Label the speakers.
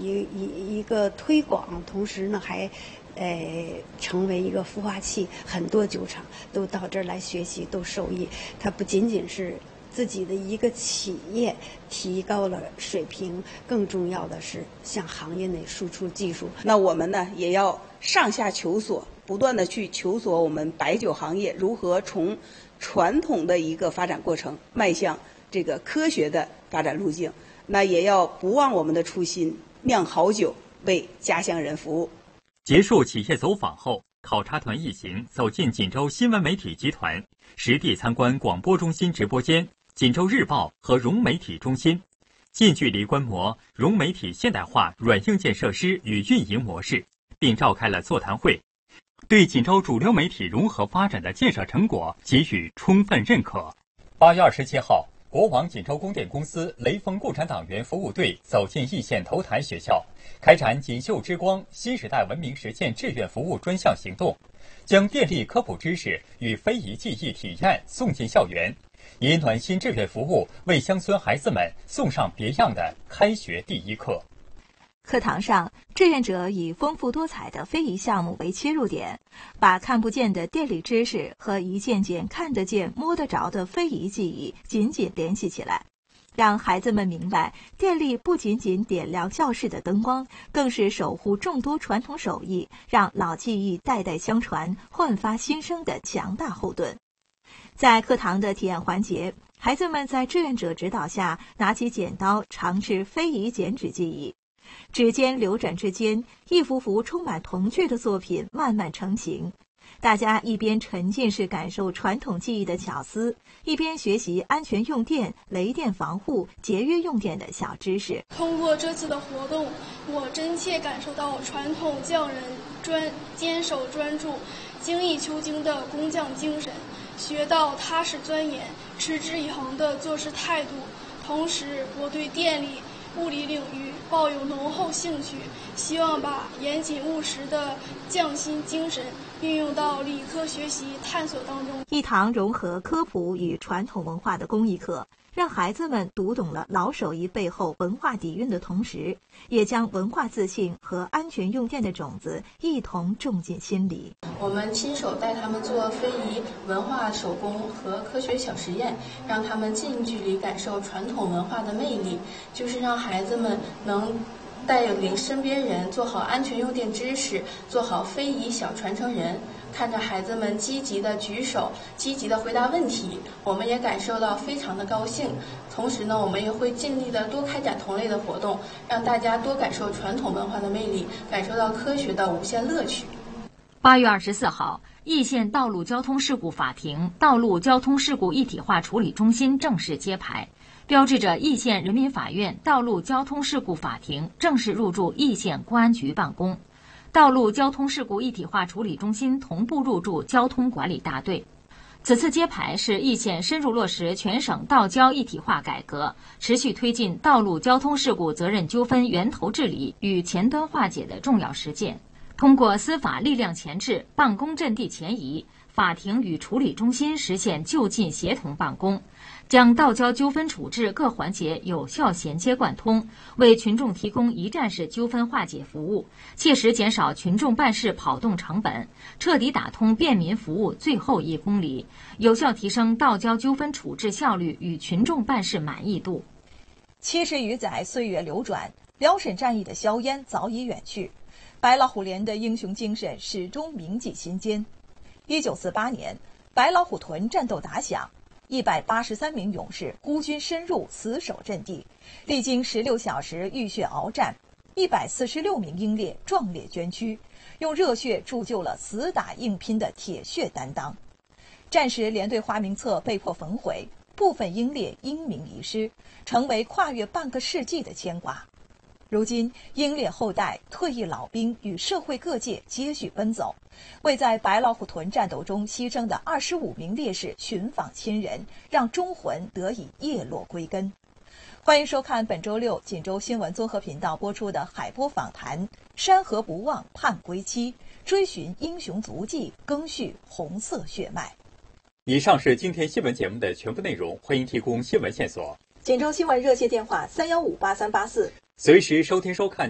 Speaker 1: 一个推广，同时呢还成为一个孵化器，很多酒厂都到这儿来学习，都受益。它不仅仅是自己的一个企业提高了水平，更重要的是向行业内输出技术。
Speaker 2: 那我们呢也要上下求索，不断的去求索我们白酒行业如何从传统的一个发展过程迈向这个科学的发展路径。那也要不忘我们的初心，酿好酒，为家乡人服务。
Speaker 3: 结束企业走访后，考察团一行走进锦州新闻媒体集团，实地参观广播中心直播间、锦州日报和融媒体中心，近距离观摩融媒体现代化软硬件设施与运营模式，并召开了座谈会，对锦州主流媒体融合发展的建设成果给予充分认可。8月27号，国网锦州供电公司雷锋共产党员服务队走进易县头台学校，开展锦绣之光新时代文明实践志愿服务专项行动，将电力科普知识与非遗技艺体验送进校园，以暖心志愿服务为乡村孩子们送上别样的开学第一课。
Speaker 4: 课堂上，志愿者以丰富多彩的非遗项目为切入点，把看不见的电力知识和一件件看得见、摸得着的非遗技艺紧紧联系起来，让孩子们明白，电力不仅仅点亮教室的灯光，更是守护众多传统手艺，让老技艺代代相传、焕发新生的强大后盾。在课堂的体验环节，孩子们在志愿者指导下，拿起剪刀尝试非遗剪纸技艺。指尖流转之间，一幅幅充满童趣的作品慢慢成型。大家一边沉浸式感受传统技艺的巧思，一边学习安全用电、雷电防护、节约用电的小知识。
Speaker 5: 通过这次的活动，我真切感受到传统匠人坚守专注、精益求精的工匠精神，学到踏实钻研、持之以恒的做事态度。同时，我对电力、物理领域抱有浓厚兴趣，希望把严谨务实的匠心精神运用到理科学习探索当中。
Speaker 4: 一堂融合科普与传统文化的公益课，让孩子们读懂了老手艺背后文化底蕴的同时，也将文化自信和安全用电的种子一同种进心里。
Speaker 6: 我们亲手带他们做非遗、文化手工和科学小实验，让他们近距离感受传统文化的魅力，就是让孩子们能带领身边人做好安全用电知识，做好非遗小传承人。看着孩子们积极的举手，积极的回答问题，我们也感受到非常的高兴。同时呢，我们也会尽力的多开展同类的活动，让大家多感受传统文化的魅力，感受到科学的无限乐趣。
Speaker 7: 8月24号，易县道路交通事故法庭道路交通事故一体化处理中心正式揭牌，标志着易县人民法院道路交通事故法庭正式入驻易县公安局办公。道路交通事故一体化处理中心同步入驻交通管理大队。此次揭牌是易县深入落实全省道交一体化改革，持续推进道路交通事故责任纠纷源头治理与前端化解的重要实践。通过司法力量前置、办公阵地前移，法庭与处理中心实现就近协同办公，将道交纠纷处置各环节有效衔接贯通，为群众提供一站式纠纷化解服务，切实减少群众办事跑动成本，彻底打通便民服务最后1公里，有效提升道交纠纷处置效率与群众办事满意度。
Speaker 4: 70余载岁月流转，辽沈战役的硝烟早已远去，白老虎连的英雄精神始终铭记心间。1948年，白老虎屯战斗打响，183名勇士孤军深入死守阵地，历经16小时浴血鏖战，146名英烈壮烈捐躯，用热血铸就了死打硬拼的铁血担当。战时连队花名册被迫焚毁，部分英烈英名遗失，成为跨越半个世纪的牵挂。如今，英烈后代、退役老兵与社会各界接续奔走，为在白老虎屯战斗中牺牲的25名烈士寻访亲人，让忠魂得以叶落归根。欢迎收看本周六锦州新闻综合频道播出的海波访谈，山河不忘盼归期，追寻英雄足迹，赓续红色血脉。
Speaker 3: 以上是今天新闻节目的全部内容，欢迎提供新闻线索。
Speaker 4: 锦州新闻热线电话3158384，
Speaker 3: 随时收听收看